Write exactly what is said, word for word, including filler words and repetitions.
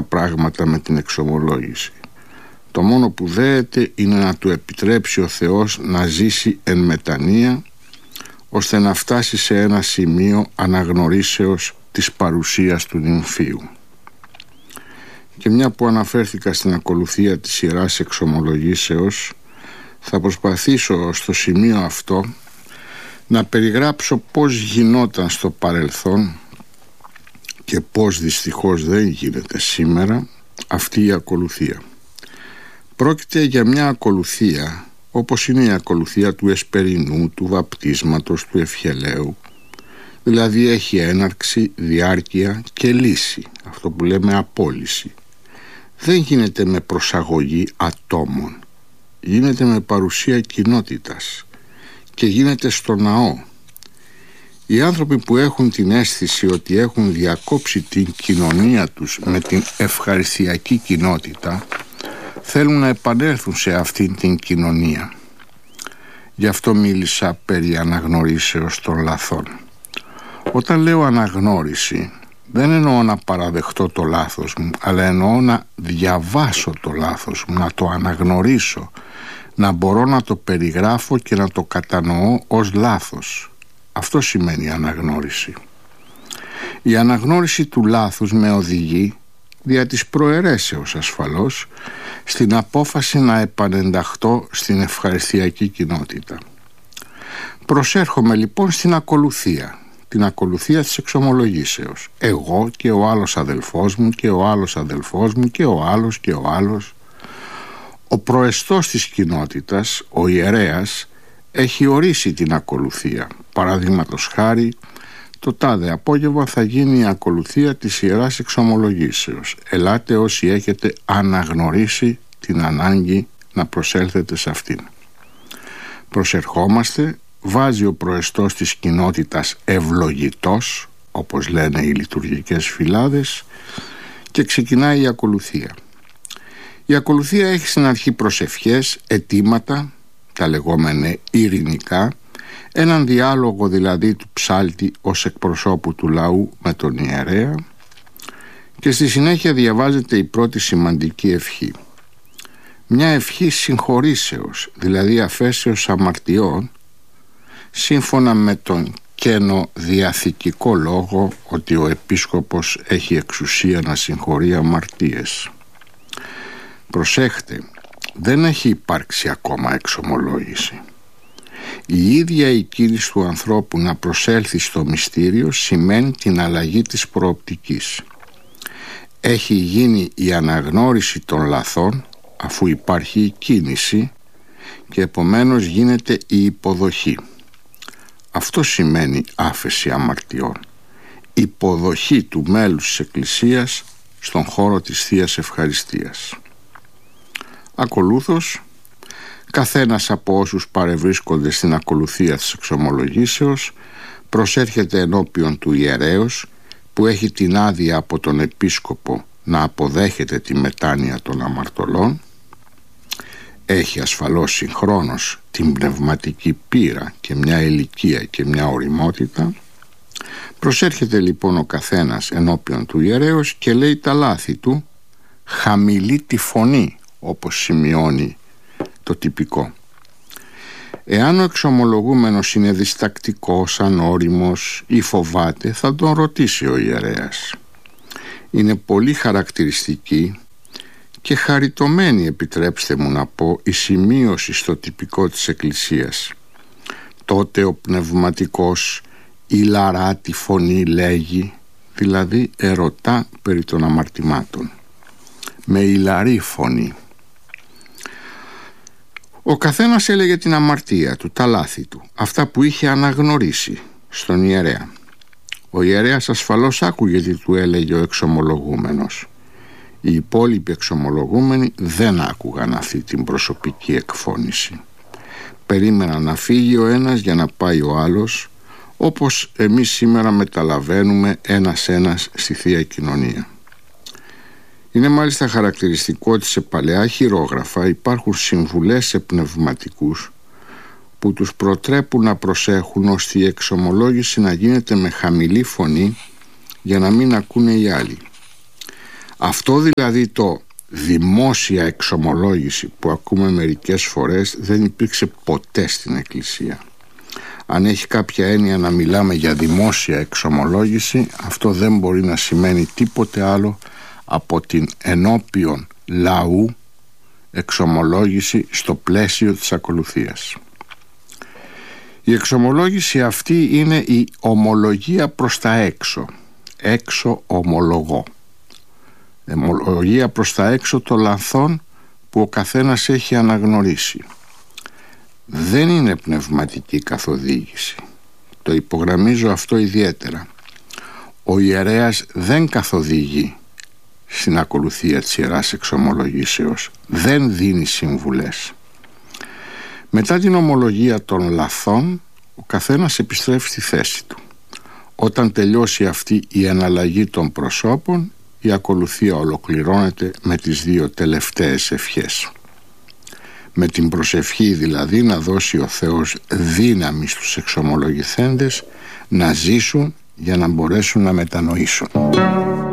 πράγματα με την εξομολόγηση. Το μόνο που δέεται είναι να του επιτρέψει ο Θεός να ζήσει εν μετανία, ώστε να φτάσει σε ένα σημείο αναγνωρίσεως της παρουσίας του νυμφίου. Και μια που αναφέρθηκα στην ακολουθία της Ιεράς Εξομολογήσεως, θα προσπαθήσω στο σημείο αυτό να περιγράψω πώς γινόταν στο παρελθόν και πώς δυστυχώς δεν γίνεται σήμερα αυτή η ακολουθία. Πρόκειται για μια ακολουθία όπως είναι η ακολουθία του εσπερινού, του βαπτίσματος, του ευχελαίου. Δηλαδή έχει έναρξη, διάρκεια και λύση, αυτό που λέμε απόλυση. Δεν γίνεται με προσαγωγή ατόμων, γίνεται με παρουσία κοινότητας και γίνεται στο ναό. Οι άνθρωποι που έχουν την αίσθηση ότι έχουν διακόψει την κοινωνία τους με την ευχαριστιακή κοινότητα θέλουν να επανέλθουν σε αυτήν την κοινωνία. Γι' αυτό μίλησα περί αναγνωρίσεως των λαθών. Όταν λέω αναγνώριση, δεν εννοώ να παραδεχτώ το λάθος μου, αλλά εννοώ να διαβάσω το λάθος μου, να το αναγνωρίσω, να μπορώ να το περιγράφω και να το κατανοώ ως λάθος. Αυτό σημαίνει αναγνώριση. Η αναγνώριση του λάθους με οδηγεί, δια της προαιρέσεως ασφαλώς, στην απόφαση να επανενταχθώ στην ευχαριστιακή κοινότητα. Προσέρχομαι λοιπόν στην ακολουθία, την ακολουθία της εξομολογήσεως. Εγώ και ο άλλος αδελφός μου και ο άλλος αδελφός μου και ο άλλος και ο άλλος. Ο προεστός της κοινότητας, ο ιερέας, έχει ορίσει την ακολουθία. Παραδείγματος χάρη, το τάδε απόγευμα θα γίνει η ακολουθία της Ιεράς Εξομολογήσεως. Ελάτε όσοι έχετε αναγνωρίσει την ανάγκη να προσέλθετε σε αυτήν. Προσερχόμαστε, βάζει ο προεστός της κοινότητας ευλογητός, όπως λένε οι λειτουργικές φυλάδες, και ξεκινάει η ακολουθία. Η ακολουθία έχει στην αρχή προσευχές, αιτήματα, τα λεγόμενα ειρηνικά, έναν διάλογο δηλαδή του ψάλτη ως εκπροσώπου του λαού με τον ιερέα, και στη συνέχεια διαβάζεται η πρώτη σημαντική ευχή. Μια ευχή συγχωρήσεως, δηλαδή αφέσεως αμαρτιών, σύμφωνα με τον καίνο διαθηκικό λόγο ότι ο επίσκοπος έχει εξουσία να συγχωρεί αμαρτίες. Προσέχτε, δεν έχει υπάρξει ακόμα εξομολόγηση. Η ίδια η κίνηση του ανθρώπου να προσέλθει στο μυστήριο σημαίνει την αλλαγή της προοπτικής. Έχει γίνει η αναγνώριση των λαθών αφού υπάρχει η κίνηση και επομένως γίνεται η υποδοχή. Αυτό σημαίνει άφεση αμαρτιών. Υποδοχή του μέλους της Εκκλησίας στον χώρο της Θείας Ευχαριστίας. Ακολούθως, καθένας από όσους παρευρίσκονται στην ακολουθία της εξομολογήσεως προσέρχεται ενώπιον του ιερέως που έχει την άδεια από τον επίσκοπο να αποδέχεται τη μετάνοια των αμαρτωλών, έχει ασφαλώς συγχρόνως την πνευματική πείρα και μια ηλικία και μια ωριμότητα. Προσέρχεται λοιπόν ο καθένας ενώπιον του ιερέως και λέει τα λάθη του, χαμηλή τη φωνή, όπως σημειώνει το τυπικό. Εάν ο εξομολογούμενος είναι διστακτικός, ανώριμος ή φοβάται, θα τον ρωτήσει ο ιερέας. Είναι πολύ χαρακτηριστική και χαριτωμένη, επιτρέψτε μου να πω, η σημείωση στο τυπικό της Εκκλησίας. Τότε ο πνευματικός ηλαρά τη φωνή λέγει, δηλαδή ερωτά περί των αμαρτημάτων, με ηλαρή φωνή. Ο καθένας έλεγε την αμαρτία του, τα λάθη του, αυτά που είχε αναγνωρίσει στον ιερέα. Ο ιερέας ασφαλώς άκουγε τι του έλεγε ο εξομολογούμενος. Οι υπόλοιποι εξομολογούμενοι δεν άκουγαν αυτή την προσωπική εκφώνηση. Περίμεναν να φύγει ο ένας για να πάει ο άλλος, όπως εμείς σήμερα μεταλαβαίνουμε ένας-ένας στη Θεία Κοινωνία. Είναι μάλιστα χαρακτηριστικό ότι σε παλαιά χειρόγραφα υπάρχουν συμβουλές σε πνευματικούς που τους προτρέπουν να προσέχουν ώστε η εξομολόγηση να γίνεται με χαμηλή φωνή για να μην ακούνε οι άλλοι. Αυτό δηλαδή το δημόσια εξομολόγηση που ακούμε μερικές φορές δεν υπήρξε ποτέ στην Εκκλησία. Αν έχει κάποια έννοια να μιλάμε για δημόσια εξομολόγηση, αυτό δεν μπορεί να σημαίνει τίποτε άλλο από την ενώπιον λαού εξομολόγηση στο πλαίσιο της ακολουθίας. Η εξομολόγηση αυτή είναι η ομολογία προς τα έξω. Έξω ομολογώ. Ομολογία προς τα έξω των λανθών που ο καθένας έχει αναγνωρίσει. Δεν είναι πνευματική καθοδήγηση. Το υπογραμμίζω αυτό ιδιαίτερα. Ο ιερέας δεν καθοδηγεί στην ακολουθία της Ιεράς Εξομολογήσεως. Δεν δίνει συμβουλές. Μετά την ομολογία των λαθών, ο καθένας επιστρέφει στη θέση του. Όταν τελειώσει αυτή η εναλλαγή των προσώπων, η ακολουθία ολοκληρώνεται με τις δύο τελευταίες ευχές. Με την προσευχή δηλαδή να δώσει ο Θεός δύναμη στους εξομολογηθέντες να ζήσουν για να μπορέσουν να μετανοήσουν.